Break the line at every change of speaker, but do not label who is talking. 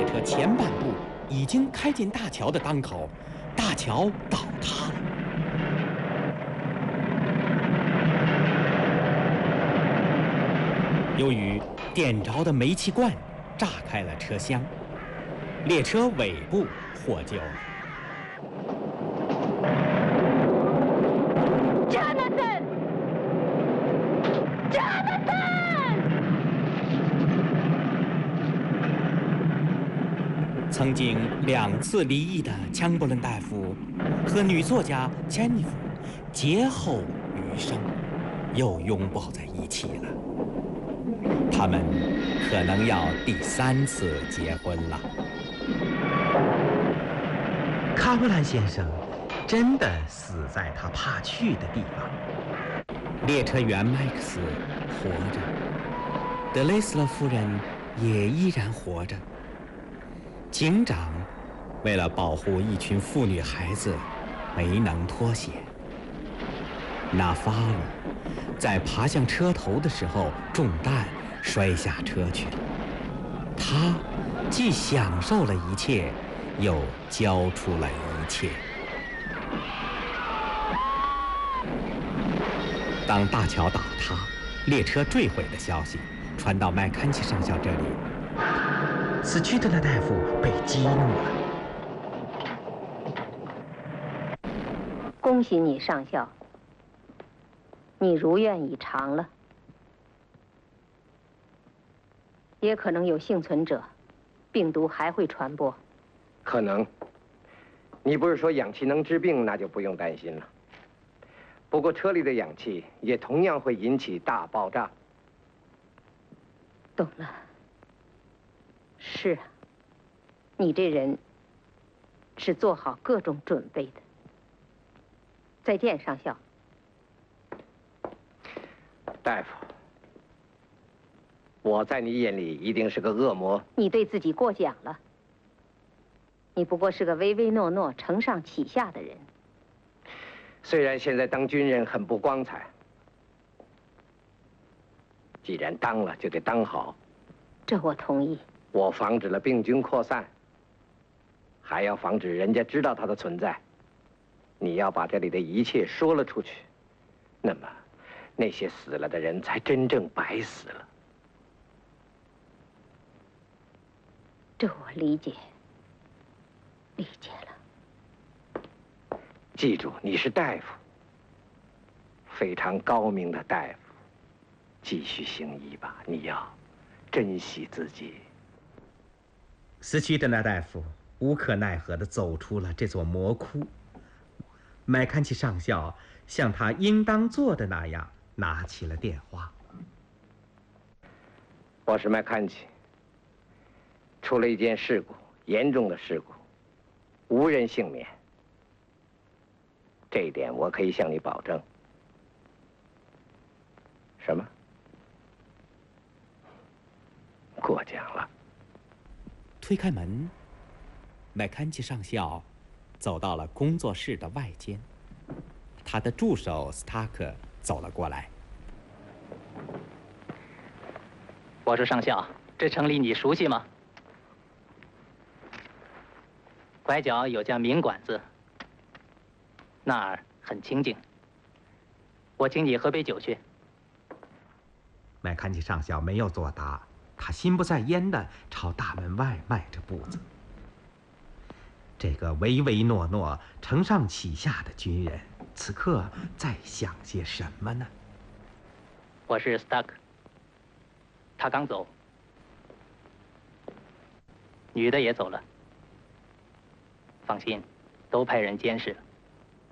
列车前半部已经开进大桥的当口，大桥倒塌了。由于点着的煤气罐炸开了车厢，列车尾部获救了。
Jonathan！
曾经2次离异的枪伯伦大夫和女作家珍妮弗劫后余生，又拥抱在一起了。他们可能要第3次结婚了。
卡布兰先生真的死在他怕去的地方。
列车员麦克斯活着，德雷斯勒夫人也依然活着。警长为了保护一群妇女孩子，没能脱险。纳法鲁在爬向车头的时候中弹，摔下车去了。他既享受了一切，又交出了一切。当大桥倒塌、列车坠毁的消息传到麦坎齐上校这里，
斯屈特勒大夫被激怒了。
恭喜你，上校，你如愿以偿了。也可能有幸存者，病毒还会传播。
可能。你不是说氧气能治病，那就不用担心了。不过车里的氧气也同样会引起大爆炸。
懂了。是啊，你这人是做好各种准备的。再见，上校。
大夫，我在你眼里一定是个恶魔。
你对自己过奖了。你不过是个唯唯诺诺、承上启下的人。
虽然现在当军人很不光彩，既然当了，就得当好。
这我同意。
我防止了病菌扩散，还要防止人家知道它的存在。你要把这里的一切说了出去，那么那些死了的人才真正白死了。
这我理解，理解了。
记住，你是大夫，非常高明的大夫。继续行医吧，你要珍惜自己。
斯屈特勒大夫无可奈何地走出了这座魔窟。麦坎齐上校像他应当做的那样拿起了电话。
我是麦坎齐，出了一件事故，严重的事故，无人幸免。这一点我可以向你保证。什么？过奖了。
推开门，麦坎齐上校走到了工作室的外间。他的助手斯塔克走了过来。
我说上校，这城里你熟悉吗？拐角有家名馆子，那儿很清静。我请你喝杯酒去。
麦坎齐上校没有作答，他心不在焉地朝大门外迈着步子。这个唯唯诺诺、承上启下的军人，此刻在想些什么呢？
我是 Stuck， 他刚走，女的也走了。放心，都派人监视了。